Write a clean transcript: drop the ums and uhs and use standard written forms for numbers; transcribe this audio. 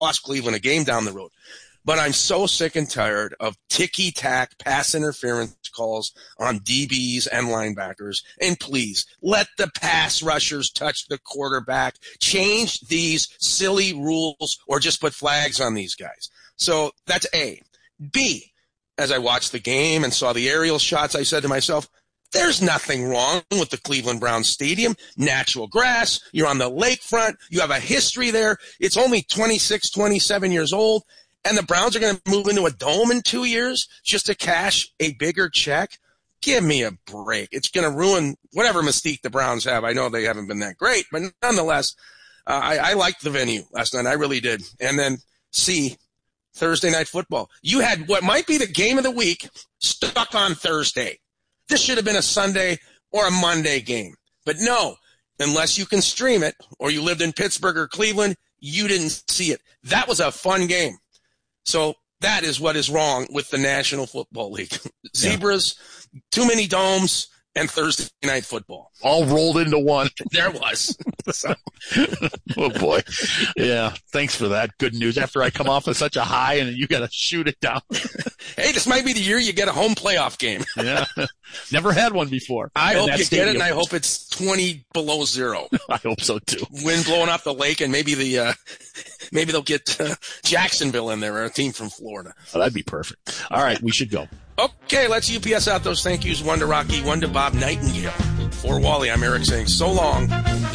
cost Cleveland a game down the road. But I'm so sick and tired of ticky-tack pass interference calls on DBs and linebackers. And please, let the pass rushers touch the quarterback. Change these silly rules or just put flags on these guys. So that's A. B, as I watched the game and saw the aerial shots, I said to myself, there's nothing wrong with the Cleveland Browns Stadium. Natural grass. You're on the lakefront. You have a history there. It's only 26, 27 years old. And the Browns are going to move into a dome in 2 years just to cash a bigger check? Give me a break. It's going to ruin whatever mystique the Browns have. I know they haven't been that great, but nonetheless, I liked the venue last night. I really did. And then C, Thursday Night Football. You had what might be the game of the week stuck on Thursday. This should have been a Sunday or a Monday game. But no, unless you can stream it or you lived in Pittsburgh or Cleveland, you didn't see it. That was a fun game. So that is what is wrong with the National Football League. Zebras, too many domes, and Thursday Night Football. All rolled into one. There was. So. Oh, boy. Yeah, thanks for that. Good news. After I come off of such a high and you got to shoot it down. Hey, this might be the year you get a home playoff game. Yeah. Never had one before. I hope you get it, and I hope it's 20 below zero. I hope so, too. Wind blowing off the lake, and maybe they'll get Jacksonville in there, or a team from Florida. Oh, that'd be perfect. All right, we should go. Okay, let's UPS out those thank yous. One to Rocky, one to Bob Nightingale. For Wally, I'm Eric saying so long.